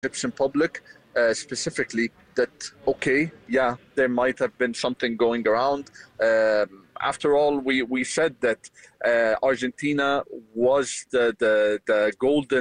Egyptian public specifically that, okay, yeah, there might have been something going around. After all, we said that Argentina was the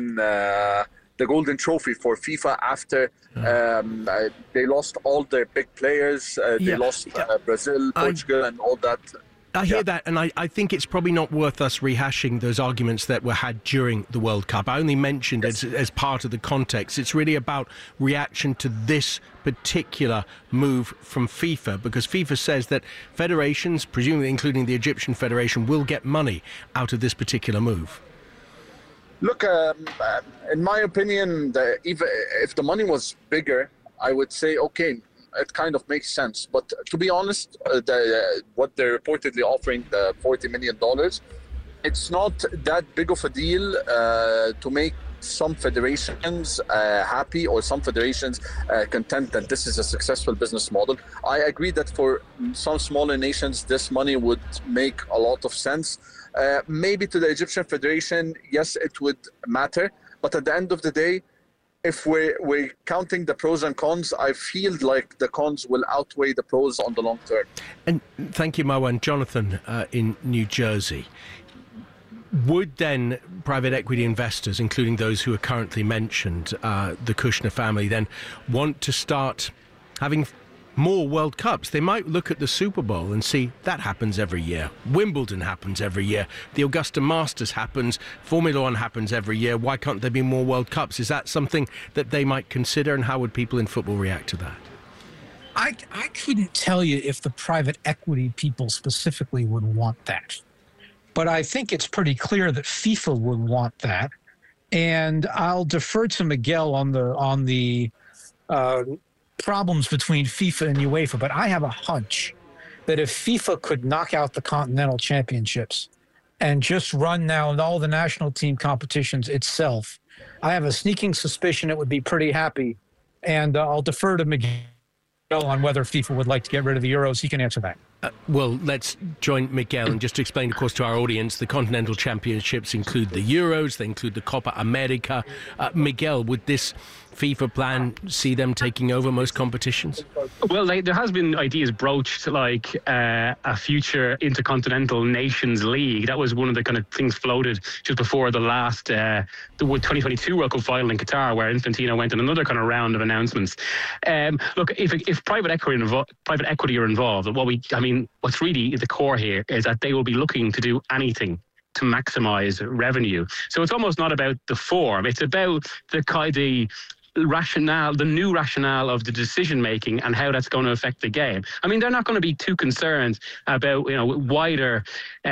golden trophy for FIFA after they lost all their big players. They lost Brazil, Portugal, and all that. I hear that, and I think it's probably not worth us rehashing those arguments that were had during the World Cup. I only mentioned it as part of the context. It's really about reaction to this particular move from FIFA, because FIFA says that federations, presumably including the Egyptian Federation, will get money out of this particular move. Look, in my opinion, even if the money was bigger, I would say, okay, it kind of makes sense. But to be honest, what they're reportedly offering, the $40 million, it's not that big of a deal to make some federations happy, or some federations content that this is a successful business model. I agree that for some smaller nations, this money would make a lot of sense. Maybe to the Egyptian Federation, yes, it would matter. But at the end of the day, if we're counting the pros and cons, I feel like the cons will outweigh the pros on the long term. And thank you, Marwan. Jonathan in New Jersey. Would then private equity investors, including those who are currently mentioned, the Kushner family, then want to start having more World Cups? They might look at the Super Bowl and see that happens every year. Wimbledon happens every year. The Augusta Masters happens. Formula One happens every year. Why can't there be more World Cups? Is that something that they might consider, and how would people in football react to that? I couldn't tell you if the private equity people specifically would want that. But I think it's pretty clear that FIFA would want that. And I'll defer to Miguel on the problems between FIFA and UEFA, but I have a hunch that if FIFA could knock out the Continental Championships and just run now all the national team competitions itself, I have a sneaking suspicion it would be pretty happy. And I'll defer to Miguel on whether FIFA would like to get rid of the Euros. He can answer that. Well, let's join Miguel, and just to explain, of course, to our audience, the Continental Championships include the Euros, they include the Copa America. Miguel, would this FIFA plan see them taking over most competitions? Well, there has been ideas broached, like a future intercontinental nations league. That was one of the kind of things floated just before the last the 2022 World Cup final in Qatar, where Infantino went on another kind of round of announcements. Look, if private equity are involved, what's really the core here is that they will be looking to do anything to maximize revenue. So it's almost not about the form; it's about the rationale, the new rationale of the decision making and how that's going to affect the game. I mean, they're not going to be too concerned about wider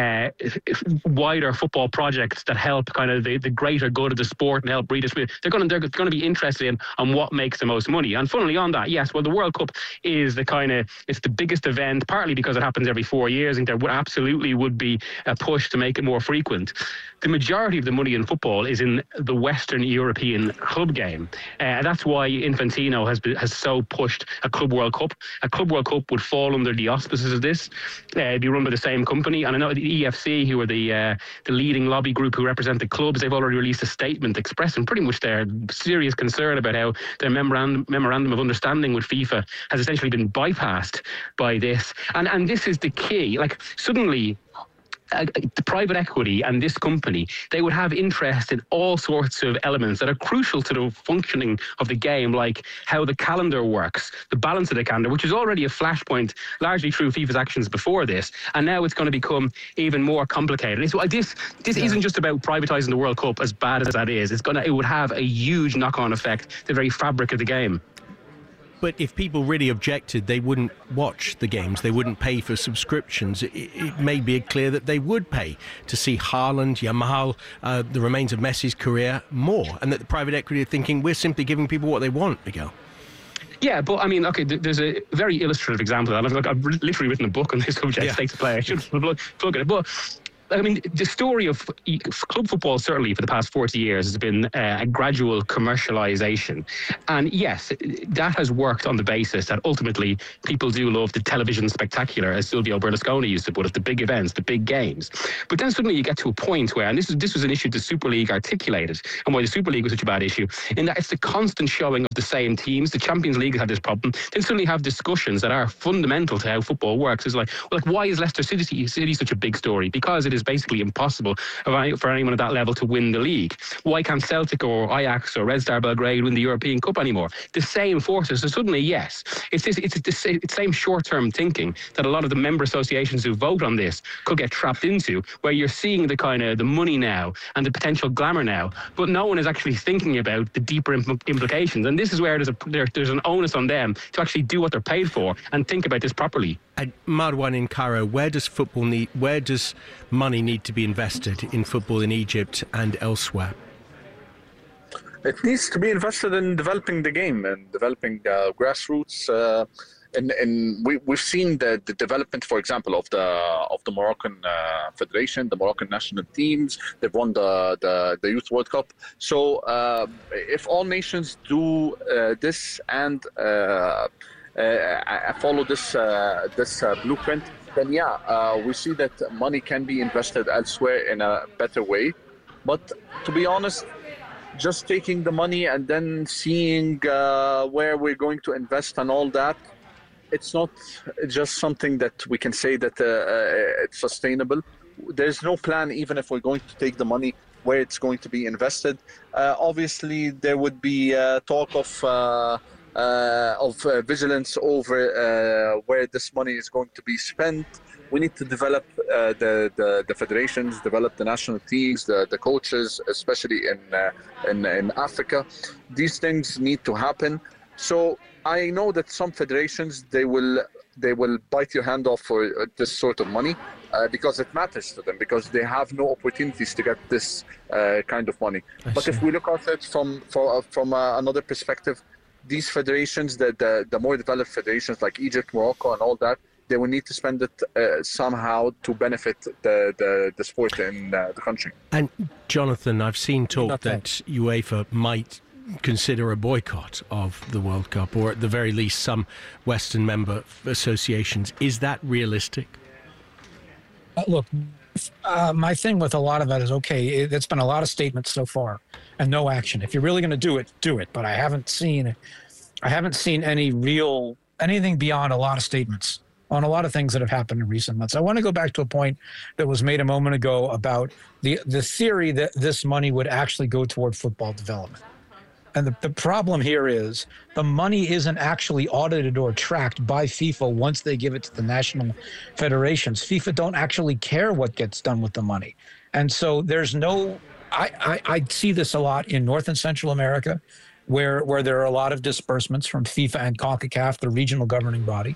football projects that help kind of the greater good of the sport and help redistribute. They're going to be interested in on what makes the most money. And funnily on that, yes, well, the World Cup is it's the biggest event, partly because it happens every 4 years, and there would be a push to make it more frequent. The majority of the money in football is in the Western European club game. That's why Infantino has so pushed a Club World Cup. A Club World Cup would fall under the auspices of this. It'd be run by the same company. And I know the EFC, who are the leading lobby group who represent the clubs, they've already released a statement expressing pretty much their serious concern about how their memorandum of understanding with FIFA has essentially been bypassed by this. And this is the key. Like, suddenly, the private equity and this company, they would have interest in all sorts of elements that are crucial to the functioning of the game, like how the calendar works, the balance of the calendar, which is already a flashpoint largely through FIFA's actions before this, and now it's going to become even more complicated. This isn't just about privatising the World Cup, as bad as that is. It would have a huge knock-on effect to the very fabric of the game. But if people really objected, they wouldn't watch the games, they wouldn't pay for subscriptions. It may be clear that they would pay to see Haaland, Yamal, the remains of Messi's career more, and that the private equity are thinking, we're simply giving people what they want, Miguel. Yeah, but I mean, okay, there's a very illustrative example. I've literally written a book on this subject, State of Play. I should plug it. But I mean, the story of club football, certainly for the past 40 years, has been a gradual commercialisation. And yes, that has worked on the basis that ultimately people do love the television spectacular, as Silvio Berlusconi used to put it, the big events, the big games. But then suddenly you get to a point where, and this was an issue the Super League articulated, and why the Super League was such a bad issue, in that it's the constant showing of the same teams. The Champions League has had this problem. Then suddenly have discussions that are fundamental to how football works. It's like why is Leicester City such a big story? Because it is basically impossible for anyone at that level to win the league. Why can't Celtic or Ajax or Red Star Belgrade win the European Cup anymore? The same forces. So suddenly, yes, it's the same short-term thinking that a lot of the member associations who vote on this could get trapped into, where you're seeing the kind of the money now and the potential glamour now, but no one is actually thinking about the deeper implications. And this is where there's an onus on them to actually do what they're paid for and think about this properly. And Marwan in Cairo, where does money need to be invested in football in Egypt and elsewhere? It needs to be invested in developing the game and developing grassroots. And we've seen the development, for example, of the Moroccan Federation, the Moroccan national teams. They've won the Youth World Cup. So if all nations do this and follow this blueprint, then we see that money can be invested elsewhere in a better way. But to be honest, just taking the money and then seeing where we're going to invest and all that, it's not just something that we can say that it's sustainable. There's no plan, even if we're going to take the money, where it's going to be invested. Obviously, there would be talk of vigilance over where this money is going to be spent. We need to develop the federations, develop the national teams, the coaches, especially in Africa. These things need to happen. So I know that some federations, they will bite your hand off for this sort of money because it matters to them, because they have no opportunities to get this kind of money. But if we look at it from another perspective, these federations, the more developed federations like Egypt, Morocco, and all that, they will need to spend it somehow to benefit the sport in the country. And Jonathan, I've seen talk that UEFA might consider a boycott of the World Cup, or at the very least some Western member associations. Is that realistic? Look, my thing with a lot of that is, okay, it's been a lot of statements so far and no action. If you're really going to do it, do it. But I haven't seen anything beyond a lot of statements on a lot of things that have happened in recent months. I want to go back to a point that was made a moment ago about the theory that this money would actually go toward football development. And the problem here is the money isn't actually audited or tracked by FIFA once they give it to the national federations. FIFA don't actually care what gets done with the money. And so there's no, I see this a lot in North and Central America, where there are a lot of disbursements from FIFA and CONCACAF, the regional governing body,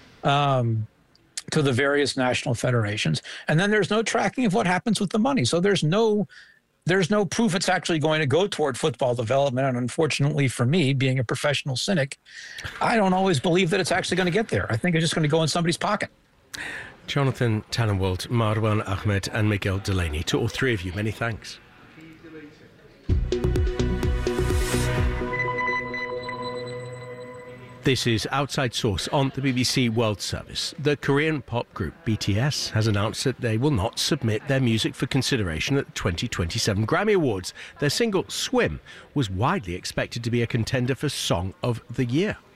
to the various national federations. And then there's no tracking of what happens with the money. So there's no proof it's actually going to go toward football development. And unfortunately for me, being a professional cynic, I don't always believe that it's actually going to get there. I think it's just going to go in somebody's pocket. Jonathan Tannenwald, Marwan Ahmed and Miguel Delaney. To all three of you, many thanks. This is Outside Source on the BBC World Service. The Korean pop group BTS has announced that they will not submit their music for consideration at the 2027 Grammy Awards. Their single, Swim, was widely expected to be a contender for Song of the Year.